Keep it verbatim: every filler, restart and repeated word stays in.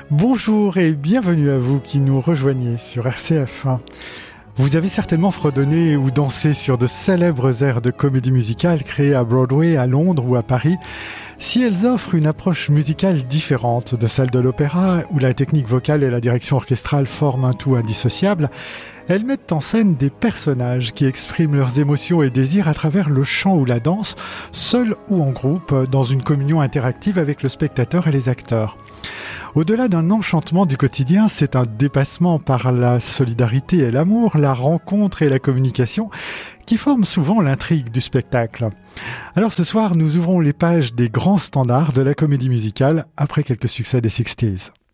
Bonjour et bienvenue à vous qui nous rejoignez sur R C F un. Vous avez certainement fredonné ou dansé sur de célèbres airs de comédie musicale créés à Broadway, à Londres ou à Paris. Si elles offrent une approche musicale différente de celle de l'opéra, où la technique vocale et la direction orchestrale forment un tout indissociable, elles mettent en scène des personnages qui expriment leurs émotions et désirs à travers le chant ou la danse, seuls ou en groupe, dans une communion interactive avec le spectateur et les acteurs. Au-delà d'un enchantement du quotidien, c'est un dépassement par la solidarité et l'amour, la rencontre et la communication qui forment souvent l'intrigue du spectacle. Alors ce soir, nous ouvrons les pages des grands standards de la comédie musicale après quelques succès des sixties.